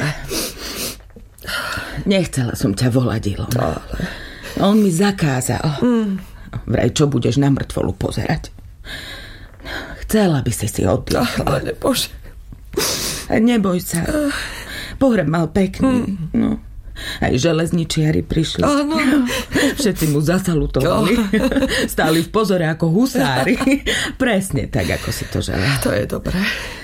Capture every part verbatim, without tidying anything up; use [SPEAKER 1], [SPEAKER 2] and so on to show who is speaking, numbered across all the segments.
[SPEAKER 1] Nechcela som ťa volať, Ilona. On mi zakázal. Mm. Vraj, čo budeš na mŕtvolu pozerať. Chcela by si si oddychla.
[SPEAKER 2] Ale Bože.
[SPEAKER 1] Neboj sa. Pohreb mal pekný. Mm. No. Aj železničiari prišli.
[SPEAKER 2] Áno.
[SPEAKER 1] Všetci mu zasalutovali. Stáli v pozore ako husári. Presne tak, ako si to želal.
[SPEAKER 2] To je dobré.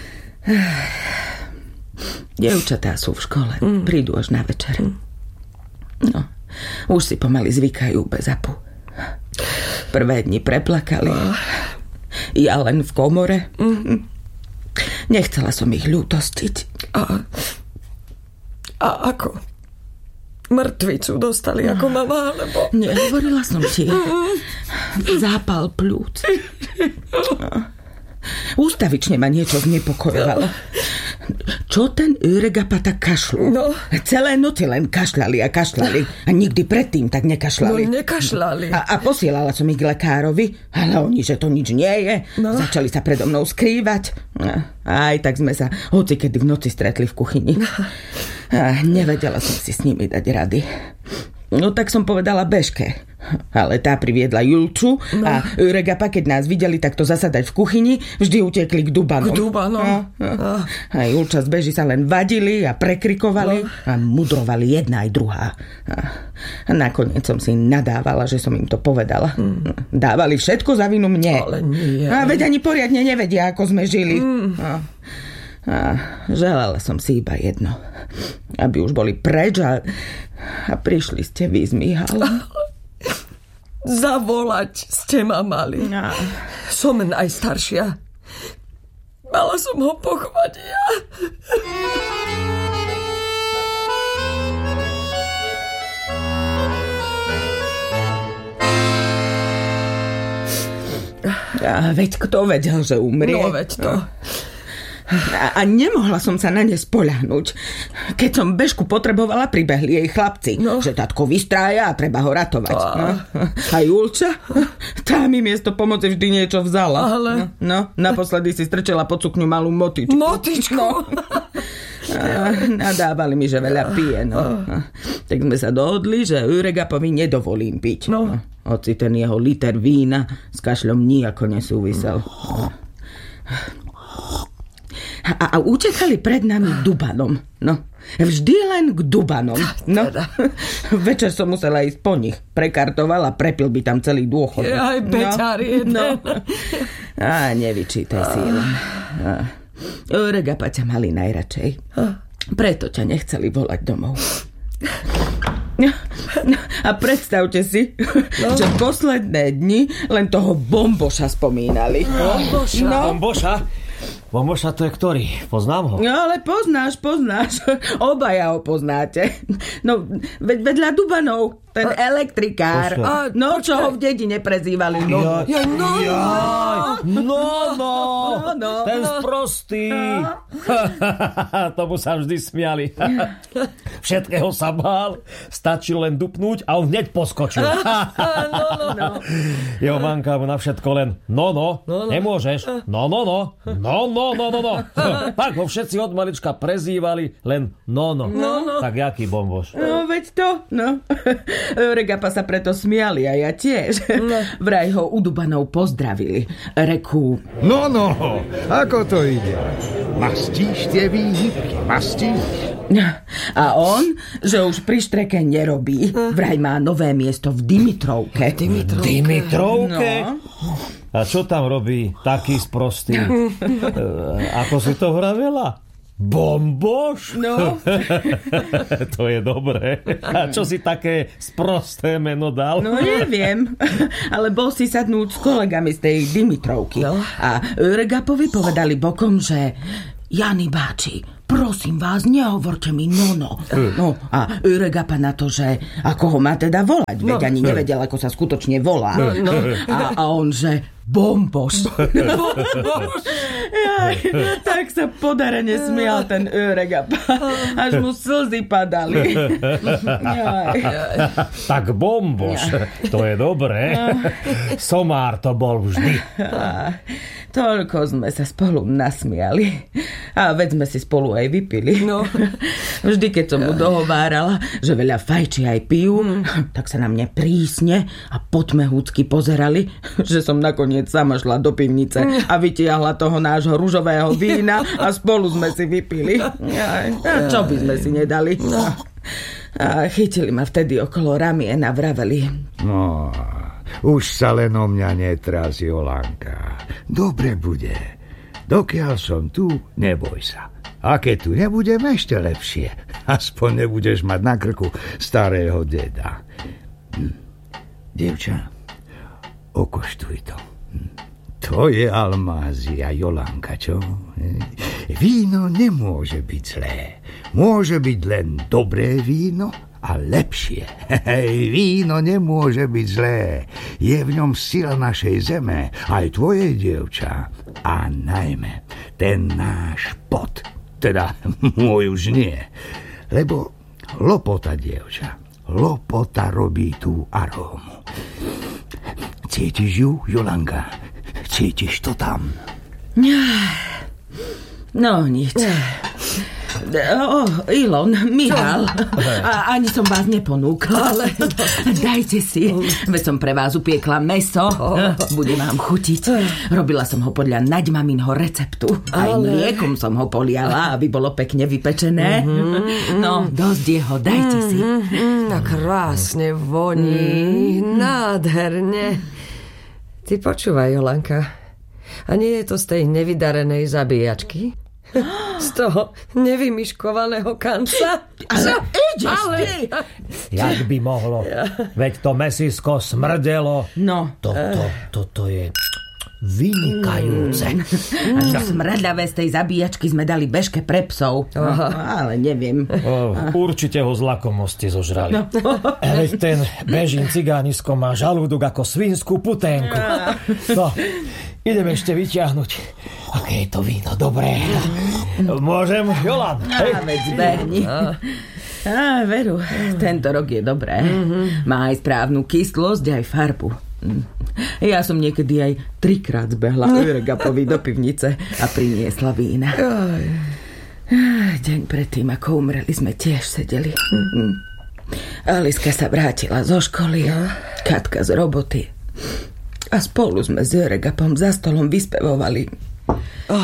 [SPEAKER 1] Dievčatá sú v škole. Mm. Prídu až na večer. Mm. No, už si pomaly zvykajú bez apu. Prvé dni preplakali. Oh. Ja len v komore. Mm. Nechcela som ich ľútostiť.
[SPEAKER 2] A, a ako? Mŕtvicu dostali ako mama, alebo...
[SPEAKER 1] Nehovorila som ti. Zápal pľúc. Ústavične ma niečo znepokojovalo. Čo ten Öregapa tak kašľú?
[SPEAKER 2] No.
[SPEAKER 1] Celé noci len kašľali a kašľali. A nikdy predtým tak nekašľali.
[SPEAKER 2] No, nekašľali.
[SPEAKER 1] A, a posielala som ich k lekárovi, ale oni, že to nič nie je. No. Začali sa predo mnou skrývať. Aj tak sme sa hocikedy v noci stretli v kuchyni. A nevedela som si s nimi dať rady. No tak som povedala Bežke. Ale tá priviedla Julču no. A Öregapa, keď nás videli takto zasadať v kuchyni, vždy utekli k Dubanom.
[SPEAKER 2] K Dubanom.
[SPEAKER 1] A, a, a Julča z Beži sa len vadili a prekrikovali no. A mudrovali jedna aj druhá. A, a nakoniec som si nadávala, že som im to povedala. Mm. Dávali všetko za vinu mne.
[SPEAKER 2] Ale nie.
[SPEAKER 1] A veď ani poriadne nevedia, ako sme žili. Mm. A, a želala som si iba jedno. Aby už boli preč a, a prišli ste vy s Mihalom.
[SPEAKER 2] Zavolať ste ma mali. No. Som najstaršia. Mala som ho pochovať ja.
[SPEAKER 1] A veď kto vedel, že umrie?
[SPEAKER 2] No veď to.
[SPEAKER 1] A, a nemohla som sa na ne spoľahnúť. Keď som Bežku potrebovala, pribehli jej chlapci. No. Že tatko vystrája a treba ho ratovať. No. A Julča? Tá mi miesto pomoci vždy niečo vzala.
[SPEAKER 2] Ale...
[SPEAKER 1] No, naposledy si strčela pod sukňu malú motičku.
[SPEAKER 2] Motičku? No.
[SPEAKER 1] A nadávali mi, že veľa pije. No. A tak sme sa dohodli, že Öregapovi nedovolím piť. No. No. Hoci ten jeho liter vína s kašľom nijako nesúvisel. No. A, a utekali pred nami Dubanom. No, vždy len k Dubanom. No, večer som musela ísť po nich. Prekartoval a prepil by tam celý dôchod.
[SPEAKER 2] Aj beťar jeden. No.
[SPEAKER 1] A nevyčítaj si. Öregapa ťa mali najradšej. Preto ťa nechceli volať domov. No, a predstavte si, no. Že posledné dni len toho Bomboša spomínali.
[SPEAKER 3] Bomboša? No. Bomboša? Bomboša to je ktorý? Poznám ho?
[SPEAKER 1] No ale poznáš, poznáš. Obaja ho poznáte. No, ved, vedľa Dubanov. Ten elektrikár. A, no, čo ho v dedine prezývali. No,
[SPEAKER 3] ja, no, ja, no, no, no, ten sprostý. Tomu sa vždy smiali. Všetkého sa bál. Stačil len dupnúť a on hneď poskočil.
[SPEAKER 2] No, no, no.
[SPEAKER 3] Jeho manka mu na všetko len no, no, no, no. Nemôžeš. No, no, no. No, no, no, no, no. Tak ho všetci od malička prezývali len no, no.
[SPEAKER 2] No, no.
[SPEAKER 3] Tak jaký Bomboš?
[SPEAKER 1] No, veď to, no. Öregapa sa preto smiali a ja tiež. No. Vraj ho u Dubanov pozdravili. Rekú...
[SPEAKER 4] No, no, ako to ide? Mastíš tie výhybky, mastíš?
[SPEAKER 1] A on, že už pri štreke nerobí. Vraj má nové miesto v Dimitrovke.
[SPEAKER 3] Dimitrovke? Dimitrovke? No. A čo tam robí taký sprostý? e, ako si to vravela? Bomboš?
[SPEAKER 1] No.
[SPEAKER 3] To je dobré. A čo si také sprosté meno dal?
[SPEAKER 1] No neviem, ale bol si sadnúť s kolegami z tej Dimitrovky. No. A Öregapovi povedali bokom, že Jani báči, prosím vás, nehovorte mi nono. No a Öregapa na to, že ako ho má teda volať, veď ani nevedel, ako sa skutočne volá.
[SPEAKER 2] No, no.
[SPEAKER 1] A, a on, že bomboš. Bomboš. Jaj, tak sa podarene smial ten Öregap. Až mu slzy padali. Jaj.
[SPEAKER 3] Tak bomboš, to je dobré. Somár to bol vždy.
[SPEAKER 1] Toľko sme sa spolu nasmiali. A veď sme si spolu aj vypili. No. Vždy, keď som mu dohovárala, že veľa fajči aj pijú, mm. tak sa na mne prísne a potmehúcky pozerali, že som nakoniec sama šla do pivnice a vytiahla toho nášho ružového vína a spolu sme si vypili. Čo by sme si nedali? No. A chytili ma vtedy okolo ramien a vraveli:
[SPEAKER 4] No, už sa len o mňa netrás, Jolanka. Dobre bude. Dokiaľ som tu, neboj sa. A keď tu nebudem, ešte lepšie. Aspoň nebudeš mať na krku starého deda. Hm. Dievča, okoštuj to. Hm. To je almázia, Jolanka, čo? Víno nemôže byť zlé. Môže byť len dobré víno a lepšie. Víno nemôže byť zlé. Je v ňom sila našej zeme, aj tvoje, dievča. A najmä ten náš pot. Teda môj už nie. Lebo lopota, dievča, lopota robí tú arómu. Cítiš ju, Jolanka? Cítiš to tam?
[SPEAKER 1] No nič. O, Ilon, Michal, a ani som vás neponúkla. Ale... Dajte si, veď som pre vás upiekla mäso. Bude vám chutiť. Robila som ho podľa naďmaminho receptu. Aj ale... mliekom som ho poliala, aby bolo pekne vypečené. Mm-hmm. No, dosť jeho, dajte si.
[SPEAKER 2] Mm-hmm. A krásne voní, mm-hmm. nádherne. Ty počúvaj, Jolanka, a nie je to z tej nevydarenej zabíjačky? Z toho nevymyškovaného kanca?
[SPEAKER 1] Ale ideš ale... ty!
[SPEAKER 3] Jak by mohlo? Veď to mäsisko smrdelo.
[SPEAKER 1] No.
[SPEAKER 3] Toto, toto je vynikajúce.
[SPEAKER 1] Mm. Až smradľavé z tej zabíjačky sme dali bežke pre psov. No, ale neviem.
[SPEAKER 3] O, určite ho z lakomosti zožrali. No. Veď ten bežín cigánisko má žalúdok ako svinskú puténku. No, ideme ešte vyťahnuť. Aké je to víno dobré. Môžem, Jolan?
[SPEAKER 1] Á, veď zbehni. Á, veru, tento rok je dobré. Má aj správnu kyslosť, aj farbu. Ja som niekedy aj trikrát zbehla Öregapovi do pivnice a priniesla vína. Deň predtým, ako umreli, sme tiež sedeli. Aliska sa vrátila zo školy, Katka z roboty. A spolu sme s Öregapom za stolom vyspevovali